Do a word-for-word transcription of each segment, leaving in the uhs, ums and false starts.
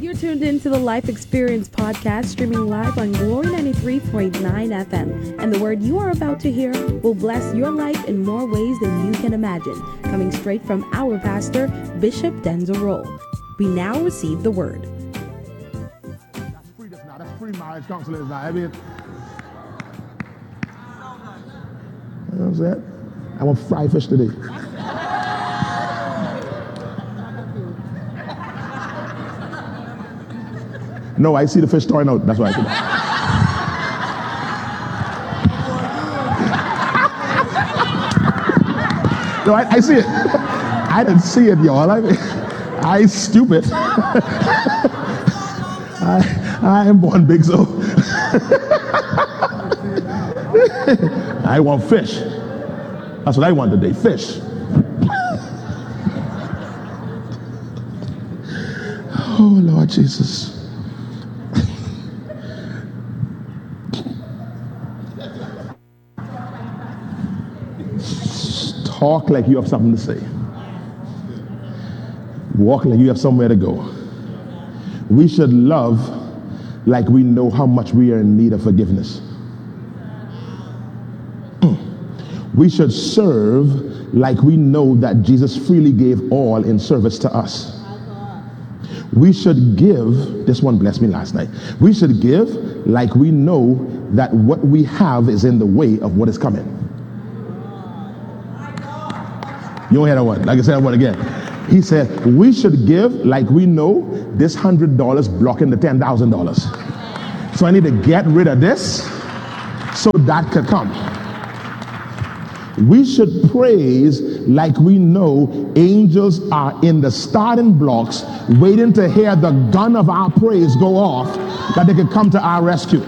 You're tuned into the Life Experience podcast, streaming live on Glory ninety-three point nine F M. And the word you are about to hear will bless your life in more ways than you can imagine. Coming straight from our pastor, Bishop Denzel Rolle. We now receive the word. That's free, that's not. That's free marriage counseling is not. I mean, you know what I'm saying? I want fried fish today. No, I see the fish throwing out. That's why I see that. No, I, I see it. I didn't see it, y'all. I mean, I stupid. I, I am born big, so I want fish. That's what I want today, fish. Oh, Lord Jesus. Talk like you have something to say. Walk like you have somewhere to go. We should love like we know how much we are in need of forgiveness. We should serve like we know that Jesus freely gave all in service to us. We should give, this one blessed me last night. We should give like we know that what we have is in the way of what is coming. You don't hear that one. Like I said that one again. He said, we should give like we know this one hundred dollars blocking the ten thousand dollars. So I need to get rid of this so that could come. We should praise like we know angels are in the starting blocks waiting to hear the gun of our praise go off that they could come to our rescue.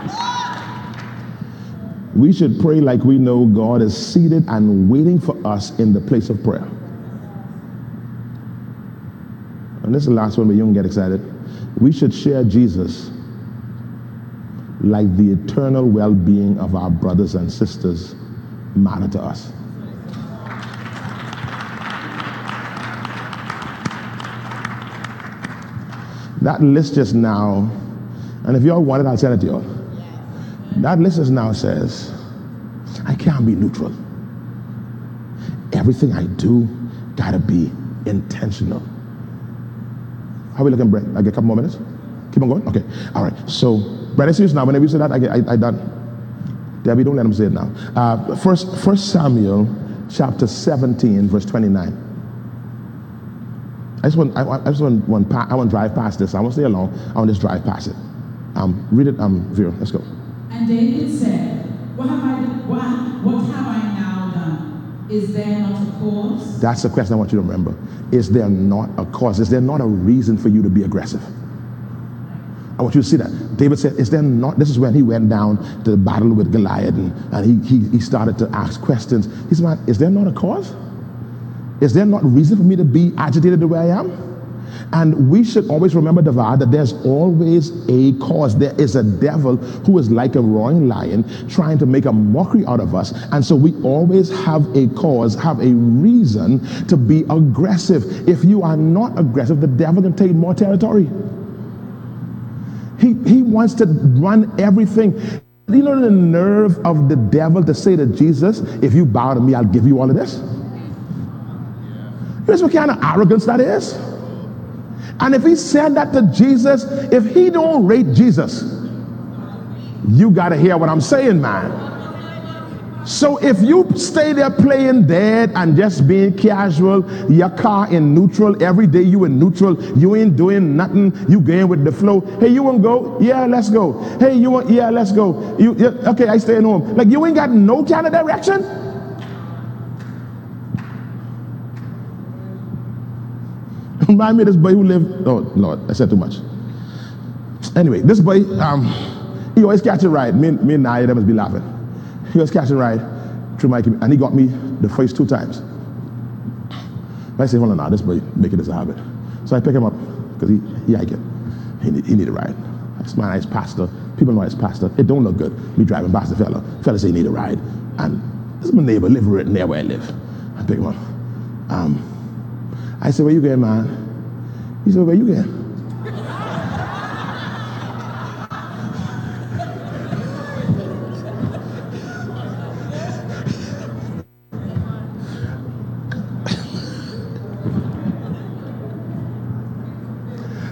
We should pray like we know God is seated and waiting for us in the place of prayer. And this is the last one, but you don't get excited. We should share Jesus like the eternal well-being of our brothers and sisters matter to us. That list just now, and if y'all want it, I'll send it to y'all. That list just now says, I can't be neutral. Everything I do gotta be intentional. How are we looking, Brett? I get a couple more minutes? Keep on going? Okay. All right. So, Brett, I see you now. Whenever you say that, I, get, I, I done. Debbie, don't let him say it now. Uh, first, First Samuel chapter seventeen, verse twenty-nine. I just want, I, I just want, want, I want to drive past this. I won't stay along. I want to just drive past it. Um, read it, um, Vera. Let's go. And David said, what have I done? What, what have I now done? Is there not a cause? That's the question I want you to remember. Is there not a cause? Is there not a reason for you to be aggressive? I want you to see that. David said, is there not, this is when he went down to the battle with Goliath and, and he, he, he started to ask questions. He said, man, is there not a cause? Is there not reason for me to be agitated the way I am? And we should always remember, Devar, that there's always a cause. There is a devil who is like a roaring lion trying to make a mockery out of us. And so we always have a cause, have a reason to be aggressive. If you are not aggressive, the devil can take more territory. He, he wants to run everything. Do you know the nerve of the devil to say to Jesus, if you bow to me, I'll give you all of this? Here's what kind of arrogance that is. And if he said that to Jesus, if he don't rate Jesus, you got to hear what I'm saying, man. So if you stay there playing dead and just being casual, your car in neutral, every day you in neutral, you ain't doing nothing, you going with the flow. Hey, you want to go? Yeah, let's go. Hey, you want? Yeah, let's go. You yeah, okay, I stay at home. Like you ain't got no kind of direction. Remind me of this boy who lived, oh Lord, I said too much. Anyway, this boy, um, he always catch a ride. Me, me and Naya, they must be laughing. He always catch a ride through my, and he got me the first two times. I say, hold on now, this boy make it as a habit. So I pick him up, because he, he like it. He need, he need a ride. That's my nice pastor. People know it's pastor. It don't look good. Me driving past the fella. Fella say he need a ride. And this is my neighbor, live right near where I live. I pick him up. Um, I said, where you going, man? He said, where you going?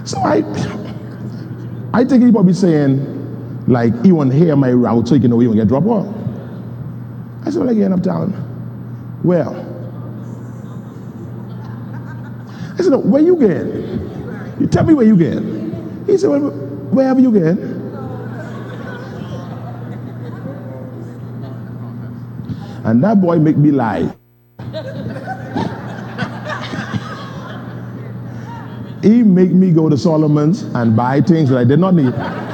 So I, I think he probably saying, like, he want to hear my route so he can know he won't get dropped off. I said, well, I get uptown. Well, I said, no, where you getting? You tell me where you getting. He said, well, wherever you getting. And that boy make me lie. He make me go to Solomon's and buy things that I did not need.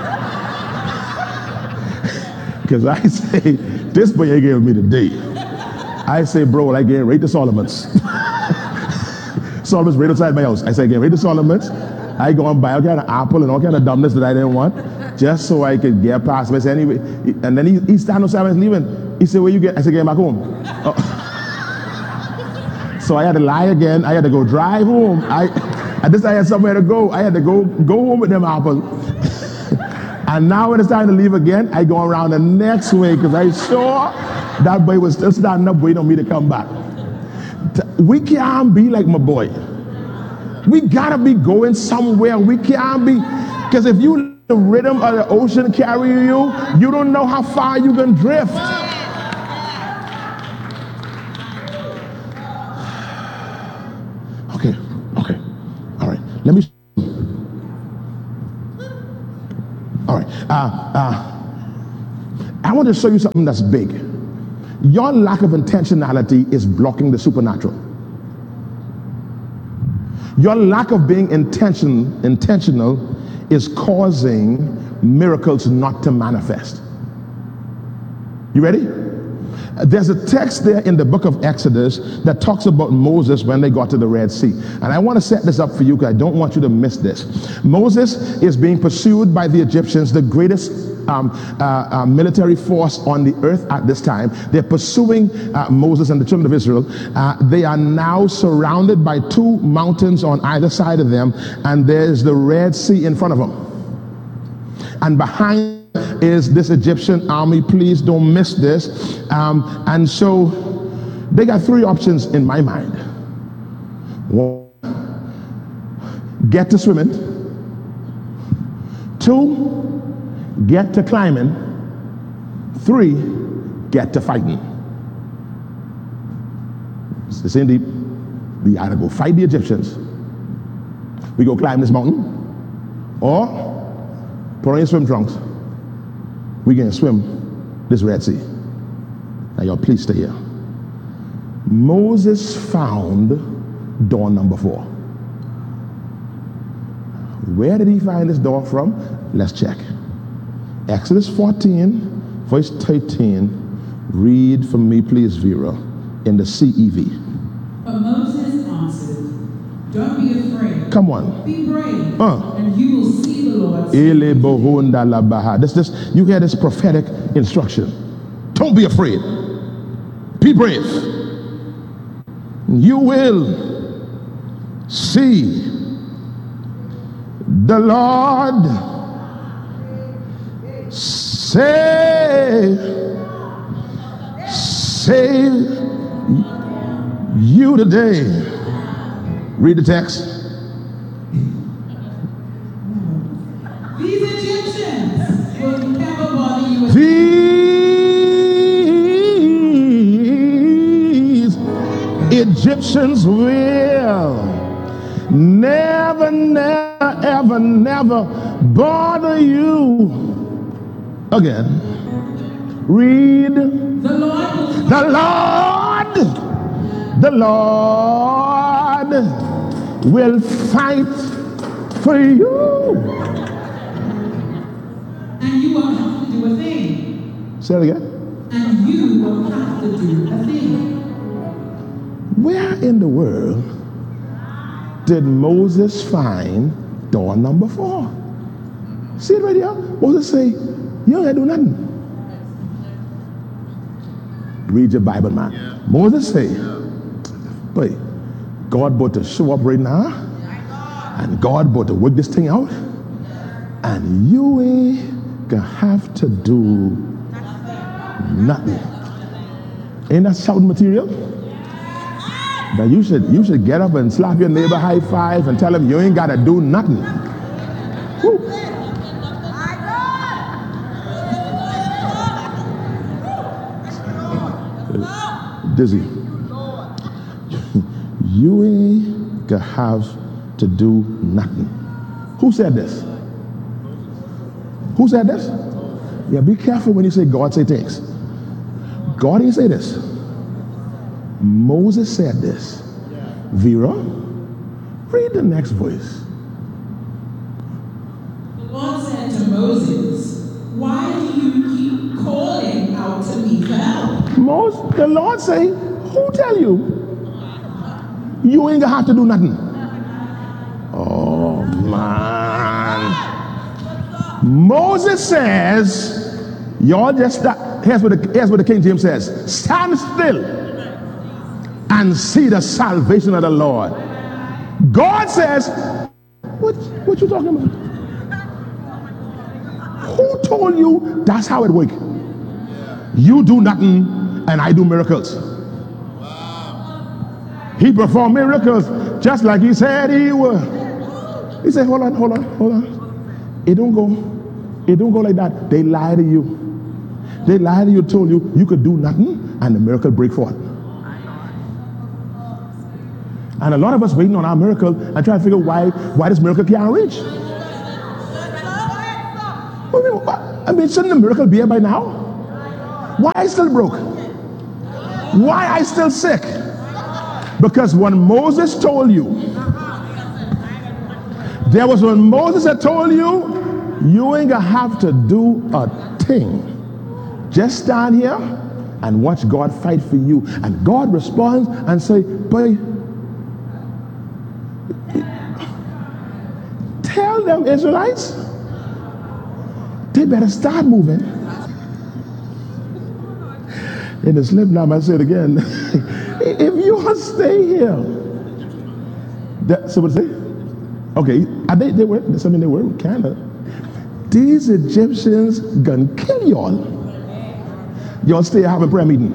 Because I say, this boy ain't giving me the date. I say, bro, I get right to Solomon's. Solomon's right outside my house. I say, get right to Solomon's. I go and buy all kind of apple and all kind of dumbness that I didn't want, just so I could get past me. I say, anyway, and then he, he stand outside and leaving. He said, where you get? I said, get back home. Oh. So I had to lie again. I had to go drive home. I, at this I had somewhere to go. I had to go go home with them apples. And now when it's time to leave again, I go around the next way because I saw that boy was still standing up waiting on me to come back. We can't be like my boy. We gotta be going somewhere. We can't be, because if you let the rhythm of the ocean carry you, you don't know how far you can drift. Okay, okay, all right. Let me. All right. Uh, uh, I want to show you something that's big. Your lack of intentionality is blocking the supernatural. Your lack of being intention, intentional is causing miracles not to manifest. You ready? There's a text there in the book of Exodus that talks about Moses when they got to the Red Sea. And I want to set this up for you because I don't want you to miss this. Moses is being pursued by the Egyptians, the greatest um, uh, uh, military force on the earth at this time. They're pursuing uh, Moses and the children of Israel. Uh, they are now surrounded by two mountains on either side of them, and there's the Red Sea in front of them. And behind is this Egyptian army. Please don't miss this. Um, and so they got three options in my mind. One, get to swimming. Two, get to climbing. Three, get to fighting. It's indeed, we either go fight the Egyptians, we go climb this mountain, or put on your swim trunks. We're going to swim this Red Sea. Now, y'all, please stay here. Moses found door number four. Where did he find this door from? Let's check. Exodus fourteen, verse thirteen. Read for me, please, Vera, in the C E V. But Moses answered, don't be afraid. Come on. Be brave, Uh. and you will see the Lord. Ele bohunda la baha. This, this, you hear this prophetic instruction. Don't be afraid. Be brave. You will see the Lord save, save you today. Read the text. These Egyptians will never bother you with These Egyptians will never, never, ever, never bother you again. Read. the Lord. Will The Lord, the Lord will fight for you. And you won't have to do a thing. Say it again. And you won't have to do a thing. Where in the world did Moses find door number four? See it right here? Moses say, you don't have to do nothing. Read your Bible, man. Yeah. Moses say, but God about to show up right now, and God about to work this thing out, and you ain't gonna have to do nothing. Ain't that shouting material? That you should you should get up and slap your neighbor high five and tell him you ain't gotta do nothing. Woo. Dizzy. You ain't gonna have to do nothing. Who said this? Who said this? Yeah, be careful when you say God say things. God didn't say this. Moses said this. Vera, read the next voice. The Lord said to Moses, why do you keep calling out to me for help? Moses, the Lord say, who tell you? You ain't gonna have to do nothing. Oh man. Moses says, y'all just stop. Here's what the, here's what the King James says. Stand still and see the salvation of the Lord. God says, what, what you talking about? Who told you that's how it works? You do nothing and I do miracles. He performed miracles just like he said he would. He said, hold on, hold on, hold on. It don't go, it don't go like that. They lie to you. They lie to you, told you you could do nothing and the miracle break forth. And a lot of us waiting on our miracle and trying to figure why why this miracle can't reach. I mean, shouldn't the miracle be here by now? Why I still broke? Why I still sick? Because when Moses told you, there was when Moses had told you, you ain't gonna have to do a thing. Just stand here and watch God fight for you. And God responds and say, boy, tell them Israelites, they better start moving. In the slip now, I say it again. If you stay here, that, so what say? Okay, are they, they were, something they were kind of. These Egyptians gonna kill y'all. Y'all stay here having prayer meeting.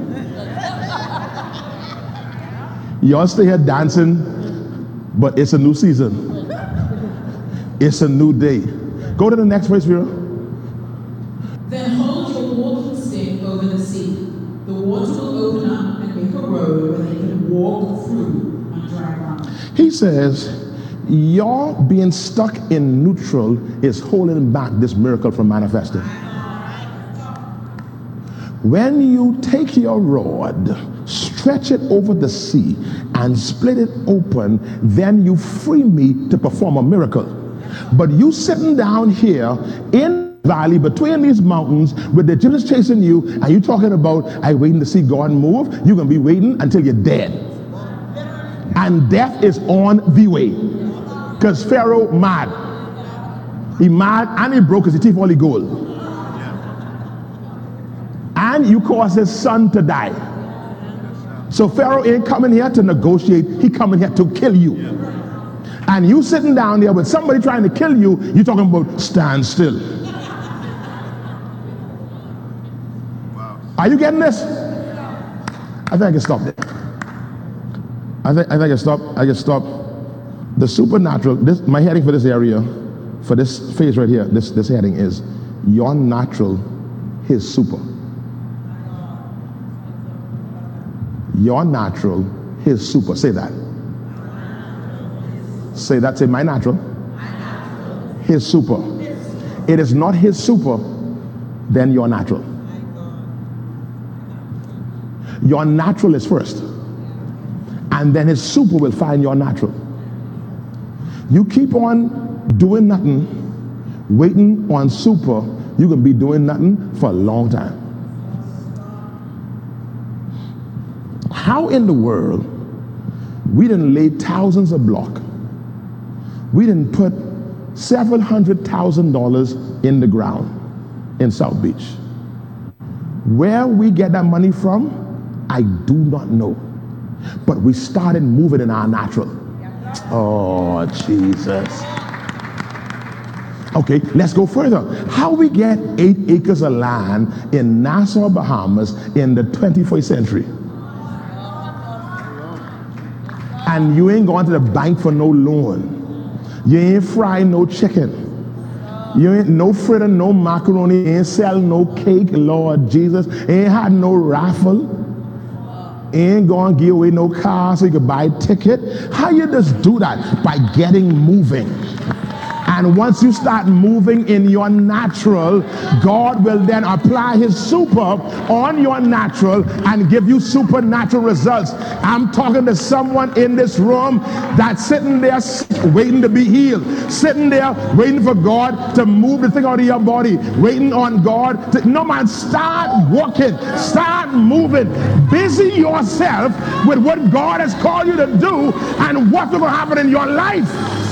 Y'all stay here dancing, but it's a new season. It's a new day. Go to the next verse, Vera. Then hold your walking stick over the sea. The water will open up and make a road where they can walk through on dry ground. He says, y'all being stuck in neutral is holding back this miracle from manifesting. When you take your rod, stretch it over the sea, and split it open, then you free me to perform a miracle. But you sitting down here in the valley between these mountains with the Egyptians chasing you, and you talking about, I waiting to see God move, you're going to be waiting until you're dead. And death is on the way. Because Pharaoh mad. He mad and he broke his teeth all the gold. And you caused his son to die. So Pharaoh ain't coming here to negotiate, he coming here to kill you. And you sitting down there with somebody trying to kill you, you talking about stand still. Are you getting this? I think I can stop there. I think I think I can stop. I can stop. The supernatural, this my heading for this area, for this phase right here, this, this heading is your natural, his super. Your natural, his super. Say that. Say that. Say my natural, his super. It is not his super, then your natural. Your natural is first, and then his super will find your natural. You keep on doing nothing, waiting on super, you can be doing nothing for a long time. How in the world we didn't lay thousands of block, we didn't put several hundred thousand dollars in the ground in South Beach? Where we get that money from, I do not know. But we started moving in our natural. Oh, Jesus. Okay, let's go further. How we get eight acres of land in Nassau, Bahamas in the twenty-first century? And you ain't going to the bank for no loan. You ain't frying no chicken. You ain't no fritter, no macaroni, ain't sell no cake, Lord Jesus. Ain't had no raffle. Ain't gonna give away no car so you can buy a ticket. How you just do that? By getting moving. And once you start moving in your natural, God will then apply his super on your natural and give you supernatural results. I'm talking to someone in this room that's sitting there waiting to be healed, sitting there waiting for God to move the thing out of your body, waiting on God to, no man, start walking, start moving, busy yourself with what God has called you to do and what will happen in your life.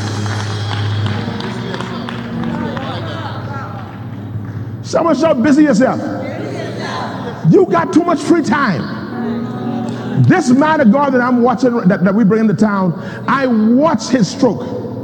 Someone shout, busy yourself. You got too much free time. This man of God that I'm watching, that, that we bring into town, I watched his stroke.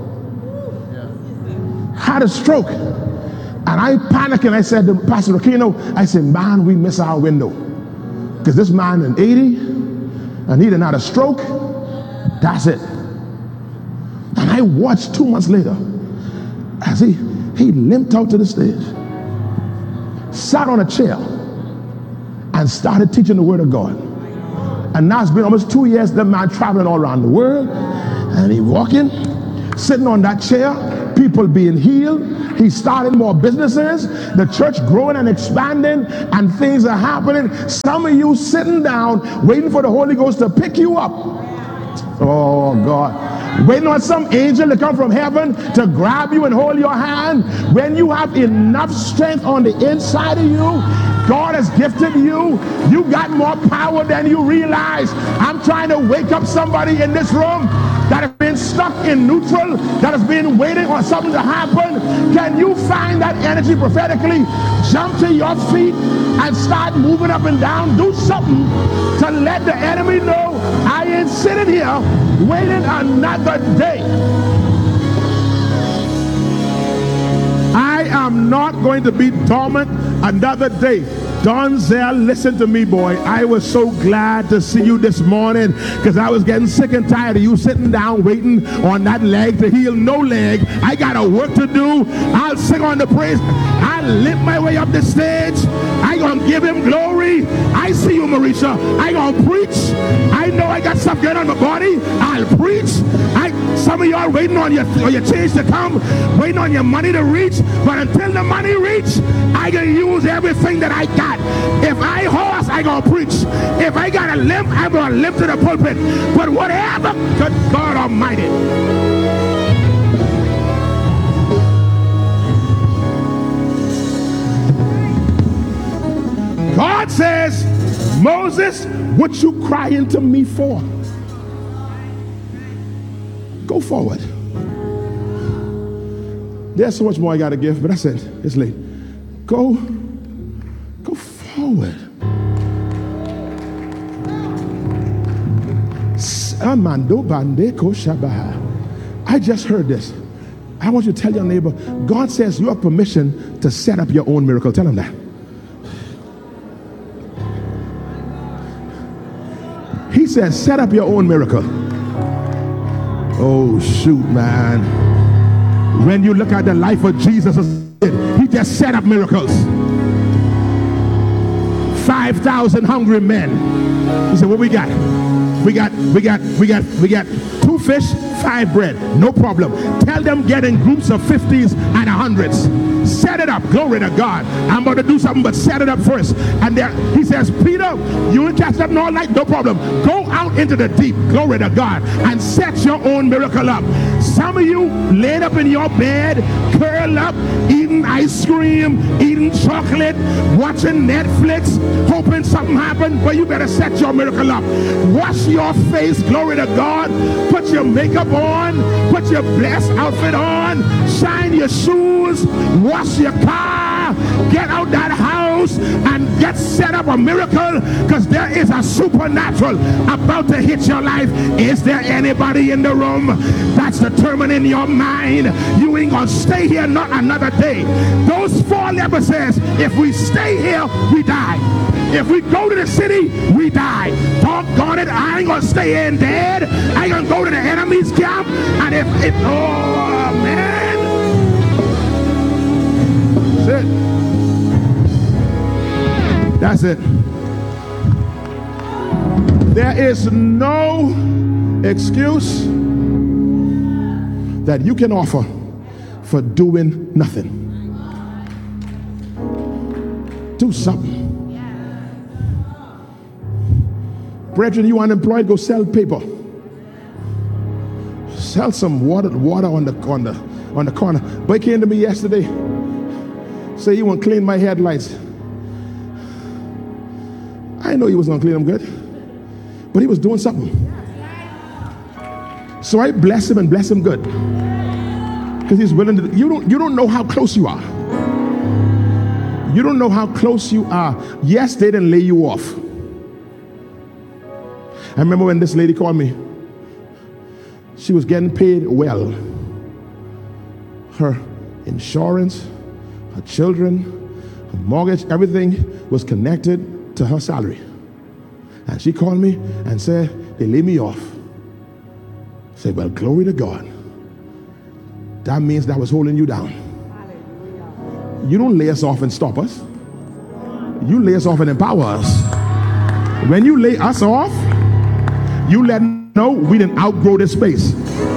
Had a stroke. And I panicked and I said to Pastor Aquino, I said, man, we miss our window. Because this man is eighty and he done had a stroke. That's it. And I watched two months later as he, he limped out to the stage, sat on a chair and started teaching the word of God. And now it's been almost two years, the man traveling all around the world, and he walking, sitting on that chair, people being healed. He's starting more businesses, the church growing and expanding, and things are happening. Some of you sitting down waiting for the Holy Ghost to pick you up. Oh God, waiting on some angel to come from heaven to grab you and hold your hand. When you have enough strength on the inside of you, God has gifted you. You got more power than you realize. I'm trying to wake up somebody in this room that has been stuck in neutral, that has been waiting on something to happen. Can you find that energy prophetically? Jump to your feet and start moving up and down. Do something to let the enemy know I ain't sitting here waiting another day. I am not going to be dormant another day. Donzel, listen to me, boy. I was so glad to see you this morning because I was getting sick and tired of you sitting down waiting on that leg to heal. No leg. I got a work to do. I'll sing on the praise. I'll limp my way up the stage. I gonna give him glory. I see you, Marisha. I gonna preach. I know I got stuff going on my body. I'll preach. I some of y'all waiting on your, on your change to come, waiting on your money to reach. But until the money reach, I can use everything that I got. If I horse, I gonna preach. If I got a limp, I'm gonna limp to the pulpit. But whatever, good God Almighty. God says, Moses, what you crying to me for? Go forward. There's so much more I got to give, but that's it. It's late. Go, go forward. I just heard this. I want you to tell your neighbor, God says you have permission to set up your own miracle. Tell him that. He says, set up your own miracle. Oh, shoot, man. When you look at the life of Jesus, he just set up miracles. five thousand hungry men. He said, what we got? We got, we got, we got, we got two fish, five bread. No problem. Tell them get in groups of fifties and hundreds. Set it up. Glory to God. I'm about to do something, but set it up first. And there, he says, Peter, you ain't catch up all night? No problem. Go out into the deep. Glory to God. And set your own miracle up. Some of you laid up in your bed, curl up, eating ice cream, eating chocolate, watching Netflix, hoping something happens, but you better set your miracle up. Wash your face. Glory to God. Put your makeup on. Put your blessed outfit on. Shine your shoes. Wash your car, get out that house and get set up a miracle, because there is a supernatural about to hit your life. Is there anybody in the room that's determined in your mind you ain't gonna stay here not another day? Those four lepers says, if we stay here, we die. If we go to the city, we die. Doggone it, I ain't gonna stay in dead. I ain't gonna go to the enemy's camp. And if it, oh man, That's it. There is no excuse that you can offer for doing nothing. Do something. Brethren, you unemployed, go sell paper. Sell some water, water on the on the on the corner. Boy came to me yesterday. Say he want to clean my headlights. I know he was gonna clean them good, but he was doing something. So I bless him and bless him good, because he's willing to. You don't you don't know how close you are. You don't know how close you are. Yes, they didn't lay you off. I remember when this lady called me. She was getting paid well. Her insurance, her children, her mortgage, everything was connected to her salary. And she called me and said, they laid me off. I said, well, glory to God. That means that was holding you down. You don't lay us off and stop us. You lay us off and empower us. When you lay us off, you let them know we didn't outgrow this space.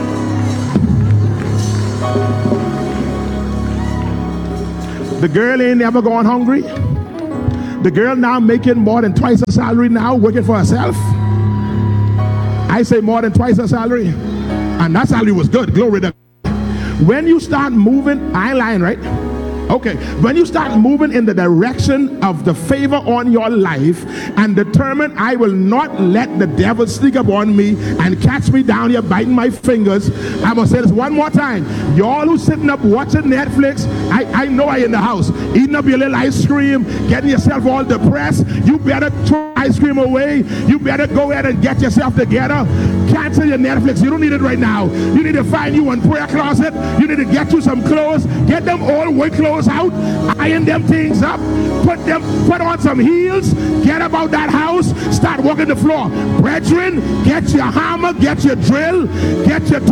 The girl ain't never gone hungry. The girl now making more than twice her salary now, working for herself. I say more than twice her salary. And that salary was good. Glory to God. When you start moving, I ain't lying, right? Okay, when you start moving in the direction of the favor on your life and determine I will not let the devil sneak up on me and catch me down here biting my fingers. I'm going to say this one more time. Y'all who sitting up watching Netflix, I, I know I in the house, eating up your little ice cream, getting yourself all depressed. You better throw ice cream away. You better go ahead and get yourself together. Cancel your Netflix. You don't need it right now. You need to find you one prayer closet. You need to get you some clothes. Get them all white clothes out, iron them things up, put them, put on some heels, get about that house, start walking the floor. Brethren, get your hammer, get your drill, get your